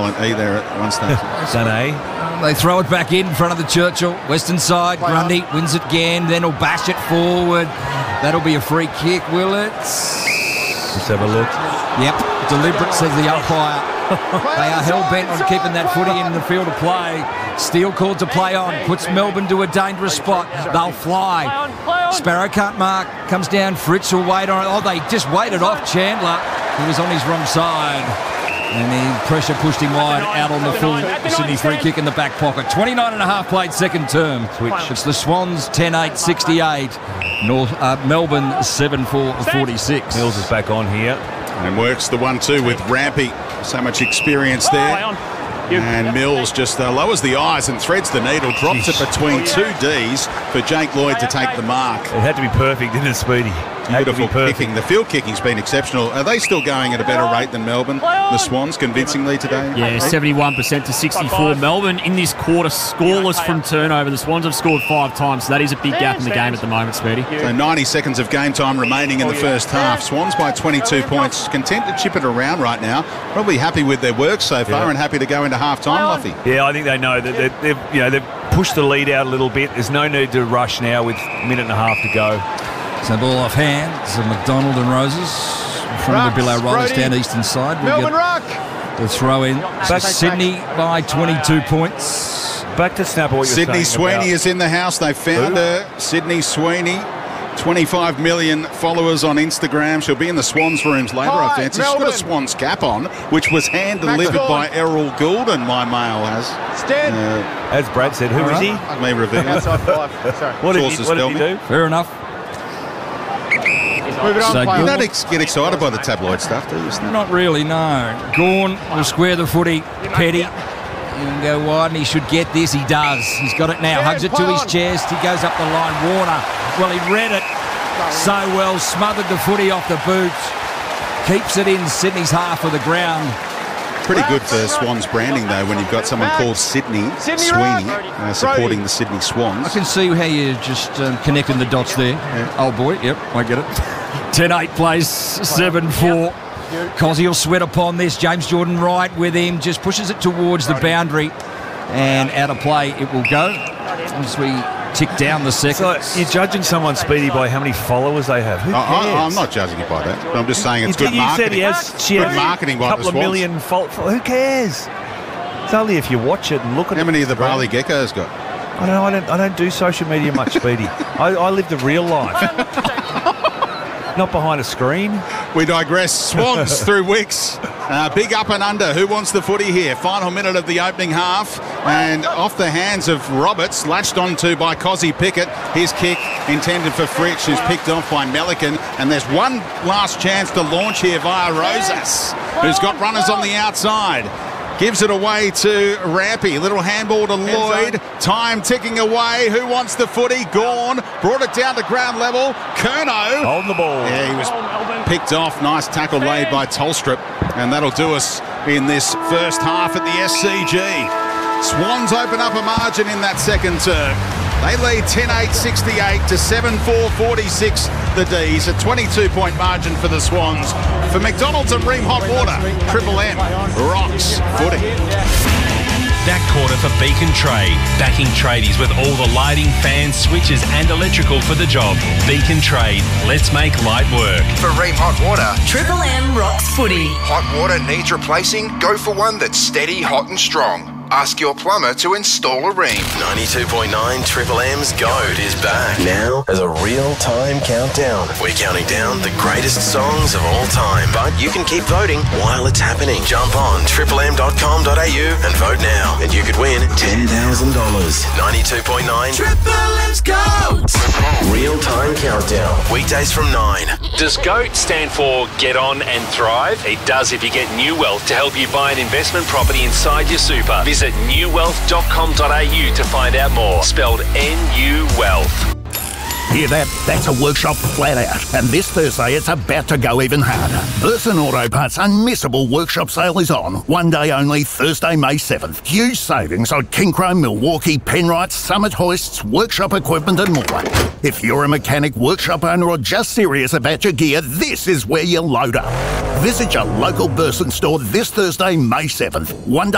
silent E there at one stage. Dunno. They throw it back in front of the Churchill. Western side, Grundy wins it again, then he'll bash it forward. That'll be a free kick, will it? Let's have a look. Yep, deliberate, says the umpire. They are hell-bent on keeping that footy in the field of play. Steele called to play on, puts Melbourne to a dangerous spot. They'll fly. Sparrow can't mark, comes down, Fritz will wait on it. Oh, they just waited off Chandler. He was on his wrong side. And the pressure pushed him wide out on the full Sydney free kick in the back pocket. 29 and a half played second term. It's the Swans 10-8, 68. Melbourne 7-4, 46. Mills is back on here. And works the 1-2 with Rampy. So much experience there. And Mills just lowers the eyes and threads the needle, drops it between two Ds for Jake Lloyd to take the mark. It had to be perfect, didn't it, Speedy? Beautiful kicking. The field kicking's been exceptional. Are they still going at a better rate than Melbourne? The Swans convincingly today? Yeah, 71% to 64. Melbourne in this quarter scoreless from turnover. The Swans have scored 5 times, so that is a big gap in the game at the moment, Speedy. So 90 seconds of game time remaining in the first half. Swans by 22 points. Content to chip it around right now. Probably happy with their work so far and happy to go into half-time, Luffy. Yeah, I think they know that they've pushed the lead out a little bit. There's no need to rush now with a minute and a half to go. So ball off hands of McDonald and Roses from the Bill O'Reilly's down eastern side. We'll get the throw in. Back Sydney by 22 points. Back to Snapper, what you're Sydney saying Sweeney about. is in the house. They found her. Sydney Sweeney. 25 million followers on Instagram. She'll be in the Swans rooms later, I fancy. She's got a Swans cap on, which was hand-delivered by Errol Goulden, my mail has. As Brad said, who is he? May reveal. What did he do? Fair enough. So you don't get excited by the tabloid stuff, do you? Not really, no. Gawn will square the footy. Petty. He can go wide and he should get this. He does. He's got it now. Hugs it to his chest. He goes up the line. Warner. Well, he read it so well. Smothered the footy off the boot. Keeps it in Sydney's half of the ground. Pretty good for Swans branding, though, when you've got someone called Sydney Sweeney supporting the Sydney Swans. I can see how you're just connecting the dots there. Yeah. Oh, boy. Yep, I get it. 10-8 plays, 7-4. Cozzy will sweat upon this. James Jordan right with him. Just pushes it towards the boundary. And out of play it will go as we tick down the seconds. So you're judging someone, Speedy, by how many followers they have. Who cares? I'm not judging it by that. I'm just saying it's good marketing. You said she has marketing by a couple of million followers. Who cares? It's only if you watch it and look at it. How many of the Bali Geckos got? I don't do social media much, Speedy. I live the real life. Not behind a screen. We digress. Swans through Wicks. Big up and under. Who wants the footy here? Final minute of the opening half. And off the hands of Roberts, latched onto by Cozzy Pickett. His kick intended for Fritsch, who's picked off by Melican. And there's one last chance to launch here via Rosas, who's got runners on the outside. Gives it away to Rampy. Little handball to Lloyd. Time ticking away. Who wants the footy? Gawn. Brought it down to ground level. Kerno. Holding the ball. Yeah, he was picked off. Nice tackle laid by Tolstrup. And that'll do us in this first half at the SCG. Swans open up a margin in that second term. They lead 10-8, 68 to 7-4, 46. The D's, a 22-point margin for the Swans. For McDonald's and Ream Hot Water, Triple M rocks footy. That quarter for Beacon Trade. Backing tradies with all the lighting, fans, switches and electrical for the job. Beacon Trade. Let's make light work. For Ream Hot Water, Triple M rocks footy. Hot water needs replacing? Go for one that's steady, hot and strong. Ask your plumber to install a Ream. 92.9 Triple M's GOAT is back now as a real-time countdown. We're counting down the greatest songs of all time, but you can keep voting while it's happening. Jump on triplem.com.au and vote now, and you could win $10,000. 92.9 Triple M's GOAT. Real-time countdown. Weekdays from 9. Does GOAT stand for Get On and Thrive? It does if you get New Wealth to help you buy an investment property inside your super. Visit newwealth.com.au to find out more. Spelled NU Wealth. Hear that? That's a workshop flat out. And this Thursday, it's about to go even harder. Burson Auto Parts' unmissable workshop sale is on. One day only, Thursday, May 7th. Huge savings on King Chrome, Milwaukee, Penrites, Summit hoists, workshop equipment and more. If you're a mechanic, workshop owner or just serious about your gear, this is where you load up. Visit your local Burson store this Thursday, May 7th. One day